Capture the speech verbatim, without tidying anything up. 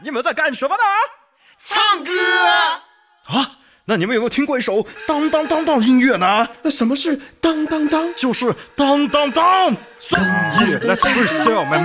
你们在干什么呢？ 唱歌啊！那你们有没有听过一首当当当当音乐呢？ 那什么是当当当？ 就是当当当。So yeah, let's freestyle, man.